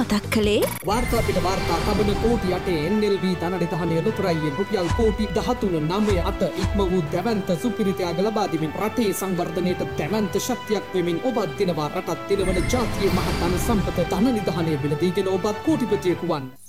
මතක් කළේ? වාර්තා පිට වාර්තා තබන කෝටි 8 NLB ධනනිධානයේ ලොතරැයියෙන් රුපියල් කෝටි 13.98 ඉක්ම වූ දැවැන්ත සුපිරිතයාග ලබා දෙමින් රටේ සංවර්ධනයට දැවැන්ත ශක්තියක් වෙමින් ඔබත් දිනවා රටත් දිනවන ජාතියේ මහතන සම්පත ධනනිධානයේ මිලදීගෙන ඔබත් කෝටිපතියෙකු වන්න.